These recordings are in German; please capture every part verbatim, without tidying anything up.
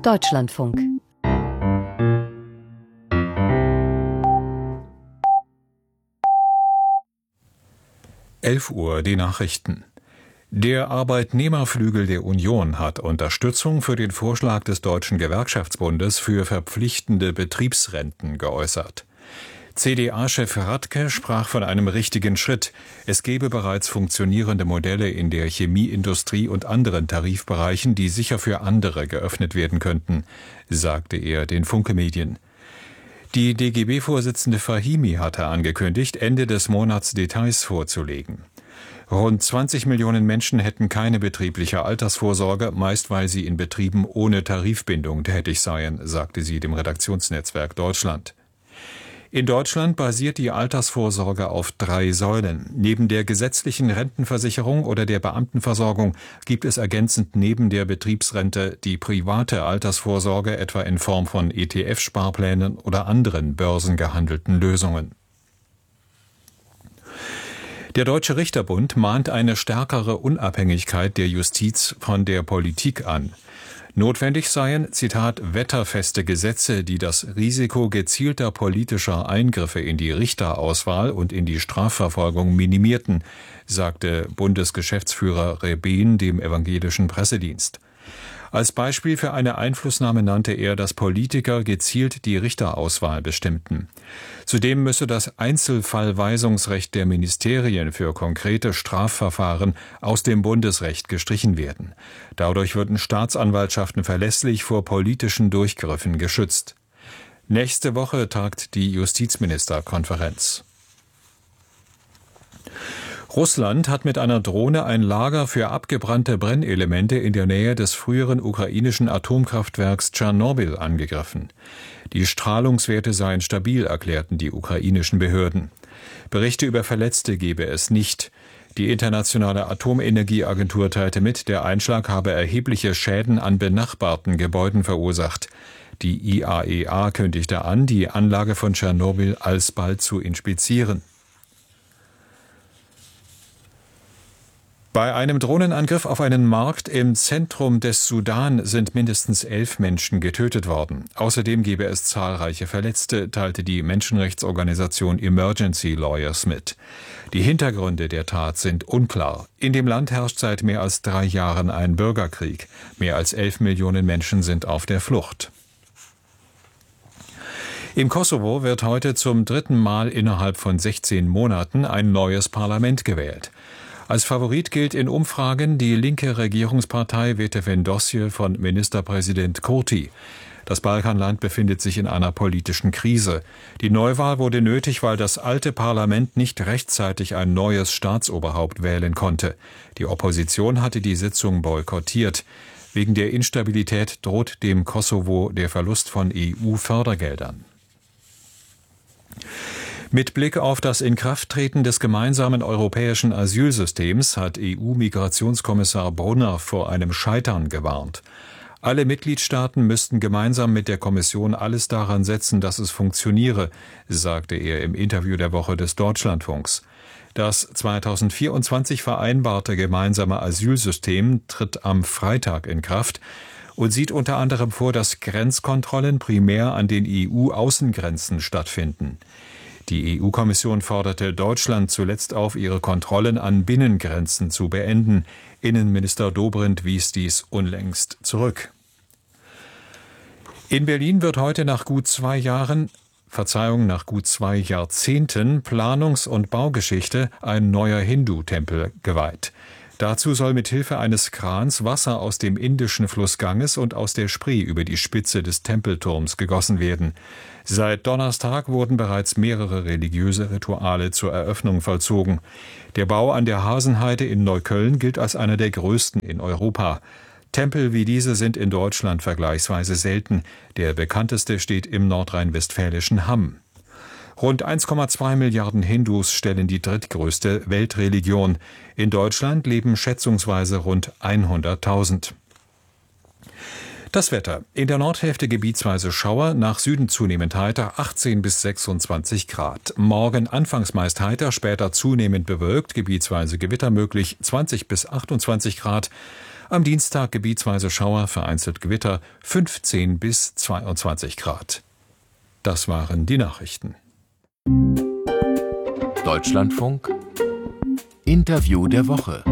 Deutschlandfunk. elf Uhr, die Nachrichten. Der Arbeitnehmerflügel der Union hat Unterstützung für den Vorschlag des Deutschen Gewerkschaftsbundes für verpflichtende Betriebsrenten geäußert. C D A-Chef Radke sprach von einem richtigen Schritt. Es gebe bereits funktionierende Modelle in der Chemieindustrie und anderen Tarifbereichen, die sicher für andere geöffnet werden könnten, sagte er den Funke-Medien. Die D G B-Vorsitzende Fahimi hatte angekündigt, Ende des Monats Details vorzulegen. Rund zwanzig Millionen Menschen hätten keine betriebliche Altersvorsorge, meist weil sie in Betrieben ohne Tarifbindung tätig seien, sagte sie dem Redaktionsnetzwerk Deutschland. In Deutschland basiert die Altersvorsorge auf drei Säulen. Neben der gesetzlichen Rentenversicherung oder der Beamtenversorgung gibt es ergänzend neben der Betriebsrente die private Altersvorsorge, etwa in Form von E T F-Sparplänen oder anderen börsengehandelten Lösungen. Der Deutsche Richterbund mahnt eine stärkere Unabhängigkeit der Justiz von der Politik an. Notwendig seien, Zitat, wetterfeste Gesetze, die das Risiko gezielter politischer Eingriffe in die Richterauswahl und in die Strafverfolgung minimierten, sagte Bundesgeschäftsführer Rebehn dem evangelischen Pressedienst. Als Beispiel für eine Einflussnahme nannte er, dass Politiker gezielt die Richterauswahl bestimmten. Zudem müsse das Einzelfallweisungsrecht der Ministerien für konkrete Strafverfahren aus dem Bundesrecht gestrichen werden. Dadurch würden Staatsanwaltschaften verlässlich vor politischen Durchgriffen geschützt. Nächste Woche tagt die Justizministerkonferenz. Russland hat mit einer Drohne ein Lager für abgebrannte Brennelemente in der Nähe des früheren ukrainischen Atomkraftwerks Tschernobyl angegriffen. Die Strahlungswerte seien stabil, erklärten die ukrainischen Behörden. Berichte über Verletzte gebe es nicht. Die Internationale Atomenergieagentur teilte mit, der Einschlag habe erhebliche Schäden an benachbarten Gebäuden verursacht. Die I A E A kündigte an, die Anlage von Tschernobyl alsbald zu inspizieren. Bei einem Drohnenangriff auf einen Markt im Zentrum des Sudan sind mindestens elf Menschen getötet worden. Außerdem gebe es zahlreiche Verletzte, teilte die Menschenrechtsorganisation Emergency Lawyers mit. Die Hintergründe der Tat sind unklar. In dem Land herrscht seit mehr als drei Jahren ein Bürgerkrieg. Mehr als elf Millionen Menschen sind auf der Flucht. Im Kosovo wird heute zum dritten Mal innerhalb von sechzehn Monaten ein neues Parlament gewählt. Als Favorit gilt in Umfragen die linke Regierungspartei Vetëvendosje von Ministerpräsident Kurti. Das Balkanland befindet sich in einer politischen Krise. Die Neuwahl wurde nötig, weil das alte Parlament nicht rechtzeitig ein neues Staatsoberhaupt wählen konnte. Die Opposition hatte die Sitzung boykottiert. Wegen der Instabilität droht dem Kosovo der Verlust von E U-Fördergeldern. Mit Blick auf das Inkrafttreten des gemeinsamen europäischen Asylsystems hat E U-Migrationskommissar Brunner vor einem Scheitern gewarnt. Alle Mitgliedstaaten müssten gemeinsam mit der Kommission alles daran setzen, dass es funktioniere, sagte er im Interview der Woche des Deutschlandfunks. Das zweitausendvierundzwanzig vereinbarte gemeinsame Asylsystem tritt am Freitag in Kraft und sieht unter anderem vor, dass Grenzkontrollen primär an den E U-Außengrenzen stattfinden. Die E U-Kommission forderte Deutschland zuletzt auf, ihre Kontrollen an Binnengrenzen zu beenden. Innenminister Dobrindt wies dies unlängst zurück. In Berlin wird heute nach gut zwei Jahren, Verzeihung, nach gut zwei Jahrzehnten Planungs- und Baugeschichte ein neuer Hindu-Tempel geweiht. Dazu soll mit Hilfe eines Krans Wasser aus dem indischen Fluss Ganges und aus der Spree über die Spitze des Tempelturms gegossen werden. Seit Donnerstag wurden bereits mehrere religiöse Rituale zur Eröffnung vollzogen. Der Bau an der Hasenheide in Neukölln gilt als einer der größten in Europa. Tempel wie diese sind in Deutschland vergleichsweise selten. Der bekannteste steht im nordrhein-westfälischen Hamm. Rund eins Komma zwei Milliarden Hindus stellen die drittgrößte Weltreligion. In Deutschland leben schätzungsweise rund hunderttausend. Das Wetter. In der Nordhälfte gebietsweise Schauer, nach Süden zunehmend heiter, achtzehn bis sechsundzwanzig Grad. Morgen anfangs meist heiter, später zunehmend bewölkt, gebietsweise Gewitter möglich, zwanzig bis achtundzwanzig Grad. Am Dienstag gebietsweise Schauer, vereinzelt Gewitter, fünfzehn bis zweiundzwanzig Grad. Das waren die Nachrichten. Deutschlandfunk Interview der Woche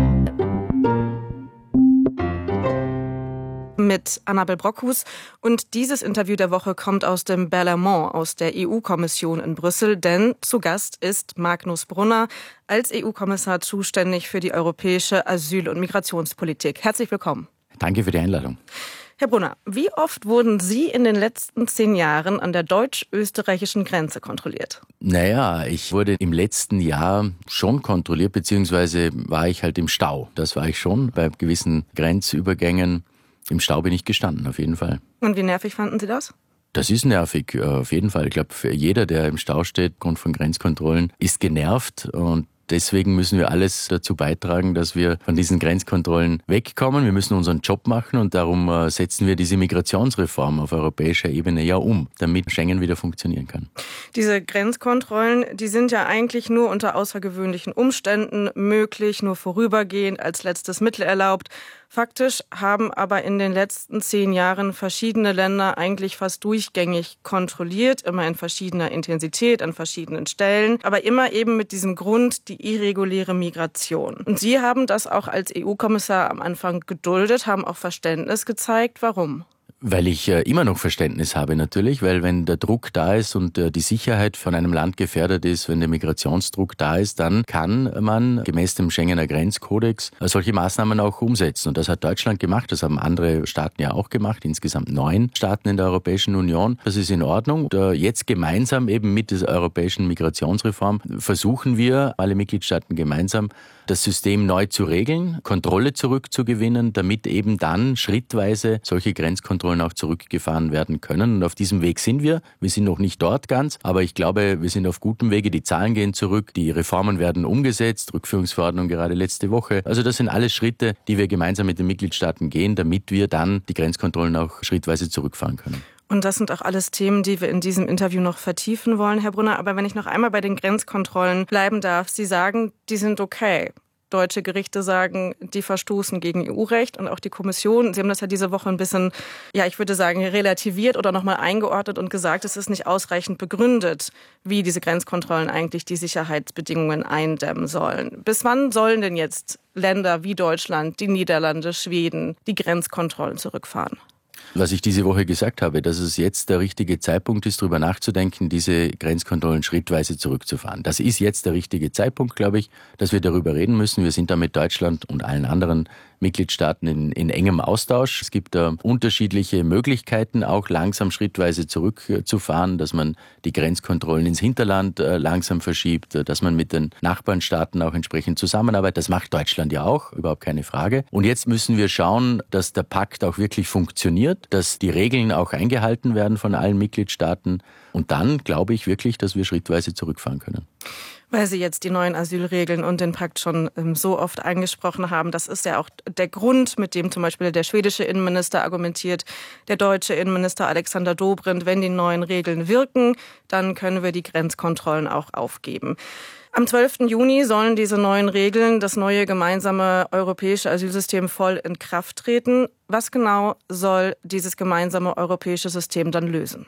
mit Annabel Brockhus. Und dieses Interview der Woche kommt aus dem Berlaymont, aus der E U-Kommission in Brüssel, denn zu Gast ist Magnus Brunner, als E U-Kommissar zuständig für die europäische Asyl- und Migrationspolitik. Herzlich willkommen. Danke für die Einladung. Herr Brunner, wie oft wurden Sie in den letzten zehn Jahren an der deutsch-österreichischen Grenze kontrolliert? Naja, ich wurde im letzten Jahr schon kontrolliert, beziehungsweise war ich halt im Stau. Das war ich schon bei gewissen Grenzübergängen. Im Stau bin ich gestanden, auf jeden Fall. Und wie nervig fanden Sie das? Das ist nervig, auf jeden Fall. Ich glaube, für jeder, der im Stau steht, aufgrund von Grenzkontrollen, ist genervt. Und deswegen müssen wir alles dazu beitragen, dass wir von diesen Grenzkontrollen wegkommen. Wir müssen unseren Job machen und darum setzen wir diese Migrationsreform auf europäischer Ebene ja um, damit Schengen wieder funktionieren kann. Diese Grenzkontrollen, die sind ja eigentlich nur unter außergewöhnlichen Umständen möglich, nur vorübergehend als letztes Mittel erlaubt. Faktisch haben aber in den letzten zehn Jahren verschiedene Länder eigentlich fast durchgängig kontrolliert, immer in verschiedener Intensität, an verschiedenen Stellen, aber immer eben mit diesem Grund, die irreguläre Migration. Und Sie haben das auch als E U-Kommissar am Anfang geduldet, haben auch Verständnis gezeigt. Warum? Weil ich äh, immer noch Verständnis habe natürlich, weil wenn der Druck da ist und äh, die Sicherheit von einem Land gefährdet ist, wenn der Migrationsdruck da ist, dann kann man gemäß dem Schengener Grenzkodex äh, solche Maßnahmen auch umsetzen. Und das hat Deutschland gemacht, das haben andere Staaten ja auch gemacht, insgesamt neun Staaten in der Europäischen Union. Das ist in Ordnung. Und, äh, jetzt gemeinsam eben mit der europäischen Migrationsreform versuchen wir, alle Mitgliedstaaten gemeinsam, das System neu zu regeln, Kontrolle zurückzugewinnen, damit eben dann schrittweise solche Grenzkontrollen auch zurückgefahren werden können. Und auf diesem Weg sind wir. Wir sind noch nicht dort ganz, aber ich glaube, wir sind auf gutem Wege. Die Zahlen gehen zurück, die Reformen werden umgesetzt, Rückführungsverordnung gerade letzte Woche. Also das sind alles Schritte, die wir gemeinsam mit den Mitgliedstaaten gehen, damit wir dann die Grenzkontrollen auch schrittweise zurückfahren können. Und das sind auch alles Themen, die wir in diesem Interview noch vertiefen wollen, Herr Brunner. Aber wenn ich noch einmal bei den Grenzkontrollen bleiben darf, Sie sagen, die sind okay. Deutsche Gerichte sagen, die verstoßen gegen E U-Recht und auch die Kommission. Sie haben das ja diese Woche ein bisschen, ja, ich würde sagen, relativiert oder nochmal eingeordnet und gesagt, es ist nicht ausreichend begründet, wie diese Grenzkontrollen eigentlich die Sicherheitsbedingungen eindämmen sollen. Bis wann sollen denn jetzt Länder wie Deutschland, die Niederlande, Schweden die Grenzkontrollen zurückfahren? Was ich diese Woche gesagt habe, dass es jetzt der richtige Zeitpunkt ist, darüber nachzudenken, diese Grenzkontrollen schrittweise zurückzufahren. Das ist jetzt der richtige Zeitpunkt, glaube ich, dass wir darüber reden müssen. Wir sind da mit Deutschland und allen anderen Mitgliedstaaten in, in engem Austausch. Es gibt da unterschiedliche Möglichkeiten, auch langsam schrittweise zurückzufahren, dass man die Grenzkontrollen ins Hinterland äh, langsam verschiebt, äh, dass man mit den Nachbarnstaaten auch entsprechend zusammenarbeitet. Das macht Deutschland ja auch, überhaupt keine Frage. Und jetzt müssen wir schauen, dass der Pakt auch wirklich funktioniert, dass die Regeln auch eingehalten werden von allen Mitgliedstaaten. Und dann glaube ich wirklich, dass wir schrittweise zurückfahren können. Weil Sie jetzt die neuen Asylregeln und den Pakt schon ähm, so oft angesprochen haben, das ist ja auch der Grund, mit dem zum Beispiel der schwedische Innenminister argumentiert, der deutsche Innenminister Alexander Dobrindt, wenn die neuen Regeln wirken, dann können wir die Grenzkontrollen auch aufgeben. Am zwölften Juni sollen diese neuen Regeln, das neue gemeinsame europäische Asylsystem voll in Kraft treten. Was genau soll dieses gemeinsame europäische System dann lösen?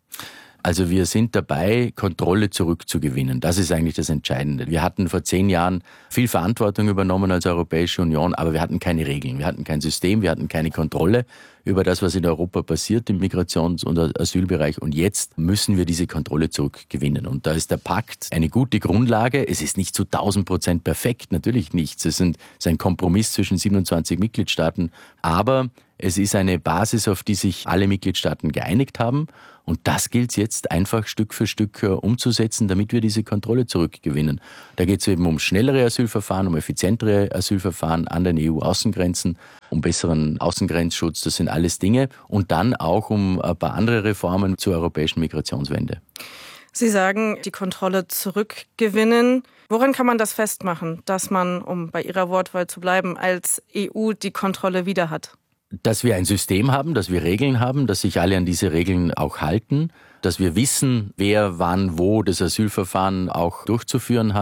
Also wir sind dabei, Kontrolle zurückzugewinnen. Das ist eigentlich das Entscheidende. Wir hatten vor zehn Jahren viel Verantwortung übernommen als Europäische Union, aber wir hatten keine Regeln, wir hatten kein System, wir hatten keine Kontrolle über das, was in Europa passiert im Migrations- und Asylbereich. Und jetzt müssen wir diese Kontrolle zurückgewinnen. Und da ist der Pakt eine gute Grundlage. Es ist nicht zu tausend Prozent perfekt, natürlich nicht. Es ist ein Kompromiss zwischen siebenundzwanzig Mitgliedstaaten, aber es ist eine Basis, auf die sich alle Mitgliedstaaten geeinigt haben. Und das gilt es jetzt einfach Stück für Stück umzusetzen, damit wir diese Kontrolle zurückgewinnen. Da geht es eben um schnellere Asylverfahren, um effizientere Asylverfahren an den E U-Außengrenzen, um besseren Außengrenzschutz. Das sind alles Dinge. Und dann auch um ein paar andere Reformen zur europäischen Migrationswende. Sie sagen, die Kontrolle zurückgewinnen. Woran kann man das festmachen, dass man, um bei Ihrer Wortwahl zu bleiben, als E U die Kontrolle wieder hat? Dass wir ein System haben, dass wir Regeln haben, dass sich alle an diese Regeln auch halten, dass wir wissen, wer wann wo das Asylverfahren auch durchzuführen hat,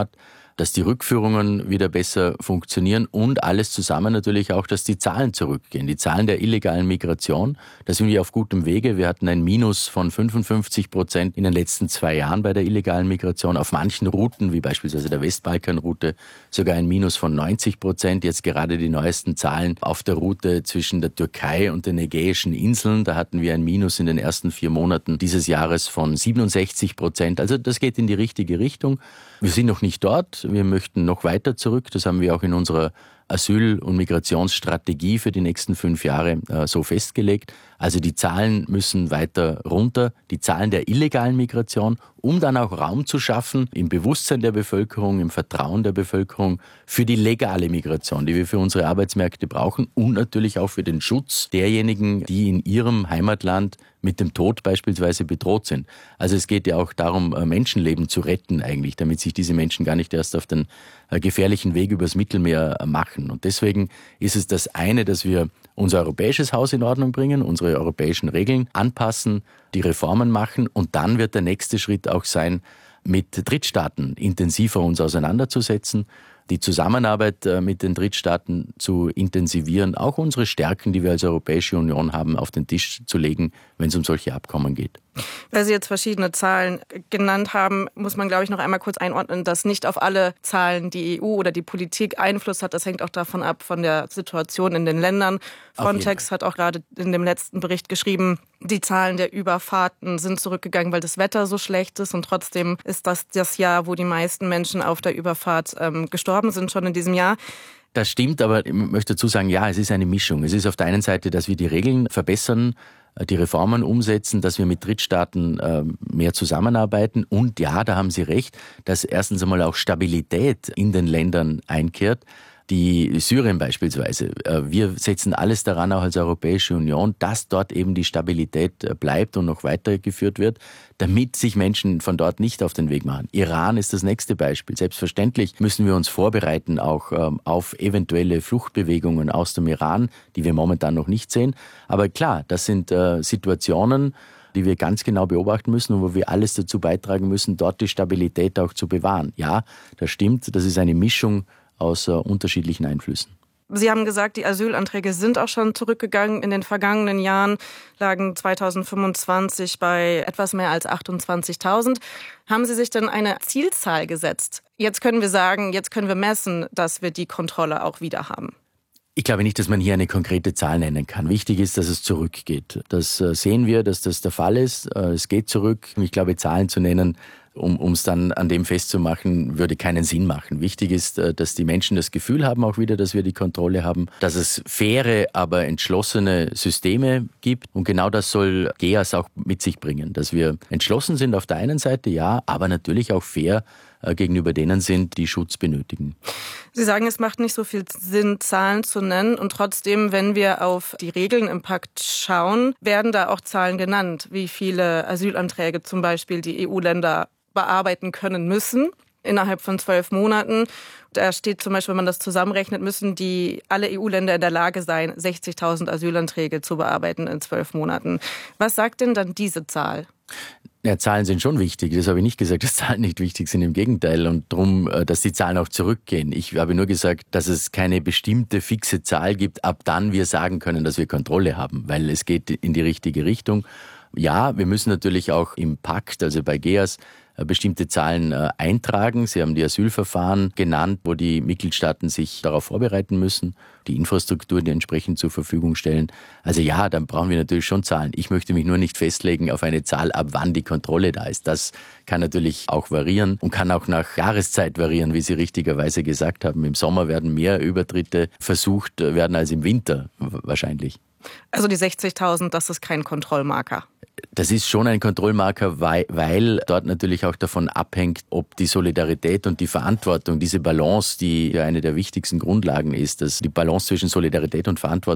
dass die Rückführungen wieder besser funktionieren und alles zusammen natürlich auch, dass die Zahlen zurückgehen. Die Zahlen der illegalen Migration, da sind wir auf gutem Wege. Wir hatten ein Minus von fünfundfünfzig Prozent in den letzten zwei Jahren bei der illegalen Migration. Auf manchen Routen, wie beispielsweise der Westbalkanroute, sogar ein Minus von neunzig Prozent. Jetzt gerade die neuesten Zahlen auf der Route zwischen der Türkei und den Ägäischen Inseln. Da hatten wir ein Minus in den ersten vier Monaten dieses Jahres von siebenundsechzig Prozent. Also das geht in die richtige Richtung. Wir sind noch nicht dort. Wir möchten noch weiter zurück. Das haben wir auch in unserer Asyl- und Migrationsstrategie für die nächsten fünf Jahre äh, so festgelegt. Also die Zahlen müssen weiter runter, die Zahlen der illegalen Migration, um dann auch Raum zu schaffen im Bewusstsein der Bevölkerung, im Vertrauen der Bevölkerung für die legale Migration, die wir für unsere Arbeitsmärkte brauchen und natürlich auch für den Schutz derjenigen, die in ihrem Heimatland mit dem Tod beispielsweise bedroht sind. Also es geht ja auch darum, Menschenleben zu retten eigentlich, damit sich diese Menschen gar nicht erst auf den gefährlichen Weg übers Mittelmeer machen. Und deswegen ist es das eine, dass wir unser europäisches Haus in Ordnung bringen, unsere europäischen Regeln anpassen, die Reformen machen und dann wird der nächste Schritt auch sein, mit Drittstaaten intensiver uns auseinanderzusetzen, die Zusammenarbeit mit den Drittstaaten zu intensivieren, auch unsere Stärken, die wir als Europäische Union haben, auf den Tisch zu legen, wenn es um solche Abkommen geht. Weil Sie jetzt verschiedene Zahlen genannt haben, muss man, glaube ich, noch einmal kurz einordnen, dass nicht auf alle Zahlen die E U oder die Politik Einfluss hat. Das hängt auch davon ab, von der Situation in den Ländern. Frontex hat auch gerade in dem letzten Bericht geschrieben, die Zahlen der Überfahrten sind zurückgegangen, weil das Wetter so schlecht ist. Und trotzdem ist das das Jahr, wo die meisten Menschen auf der Überfahrt ähm, gestorben sind, schon in diesem Jahr. Das stimmt, aber ich möchte dazu sagen, ja, es ist eine Mischung. Es ist auf der einen Seite, dass wir die Regeln verbessern, die Reformen umsetzen, dass wir mit Drittstaaten äh, mehr zusammenarbeiten. Und ja, da haben Sie recht, dass erstens einmal auch Stabilität in den Ländern einkehrt. Die Syrien beispielsweise. Wir setzen alles daran, auch als Europäische Union, dass dort eben die Stabilität bleibt und noch weitergeführt wird, damit sich Menschen von dort nicht auf den Weg machen. Iran ist das nächste Beispiel. Selbstverständlich müssen wir uns vorbereiten auch auf eventuelle Fluchtbewegungen aus dem Iran, die wir momentan noch nicht sehen. Aber klar, das sind Situationen, die wir ganz genau beobachten müssen und wo wir alles dazu beitragen müssen, dort die Stabilität auch zu bewahren. Ja, das stimmt, das ist eine Mischung aus äh, unterschiedlichen Einflüssen. Sie haben gesagt, die Asylanträge sind auch schon zurückgegangen. In den vergangenen Jahren lagen zweitausendfünfundzwanzig bei etwas mehr als achtundzwanzigtausend. Haben Sie sich denn eine Zielzahl gesetzt? Jetzt können wir sagen, jetzt können wir messen, dass wir die Kontrolle auch wieder haben. Ich glaube nicht, dass man hier eine konkrete Zahl nennen kann. Wichtig ist, dass es zurückgeht. Das äh, sehen wir, dass das der Fall ist. Äh, es geht zurück. Ich glaube, Zahlen zu nennen, um es dann an dem festzumachen, würde keinen Sinn machen. Wichtig ist, dass die Menschen das Gefühl haben auch wieder, dass wir die Kontrolle haben, dass es faire, aber entschlossene Systeme gibt. Und genau das soll G E A S auch mit sich bringen, dass wir entschlossen sind auf der einen Seite, ja, aber natürlich auch fair gegenüber denen sind, die Schutz benötigen. Sie sagen, es macht nicht so viel Sinn, Zahlen zu nennen. Und trotzdem, wenn wir auf die Regeln im Pakt schauen, werden da auch Zahlen genannt, wie viele Asylanträge zum Beispiel die E U-Länder bearbeiten können müssen innerhalb von zwölf Monaten. Da steht zum Beispiel, wenn man das zusammenrechnet, müssen die alle E U-Länder in der Lage sein, sechzigtausend Asylanträge zu bearbeiten in zwölf Monaten. Was sagt denn dann diese Zahl? Ja, Zahlen sind schon wichtig. Das habe ich nicht gesagt, dass Zahlen nicht wichtig sind. Im Gegenteil. Und darum, dass die Zahlen auch zurückgehen. Ich habe nur gesagt, dass es keine bestimmte fixe Zahl gibt, ab dann wir sagen können, dass wir Kontrolle haben. Weil es geht in die richtige Richtung. Ja, wir müssen natürlich auch im Pakt, also bei G E A S, bestimmte Zahlen äh, eintragen. Sie haben die Asylverfahren genannt, wo die Mitgliedstaaten sich darauf vorbereiten müssen, die Infrastruktur die entsprechend zur Verfügung stellen. Also ja, dann brauchen wir natürlich schon Zahlen. Ich möchte mich nur nicht festlegen auf eine Zahl, ab wann die Kontrolle da ist. Das kann natürlich auch variieren und kann auch nach Jahreszeit variieren, wie Sie richtigerweise gesagt haben. Im Sommer werden mehr Übertritte versucht werden als im Winter wahrscheinlich. Also die sechzigtausend, das ist kein Kontrollmarker. Das ist schon ein Kontrollmarker, weil, weil dort natürlich auch davon abhängt, ob die Solidarität und die Verantwortung, diese Balance, die ja eine der wichtigsten Grundlagen ist, dass die Balance zwischen Solidarität und Verantwortung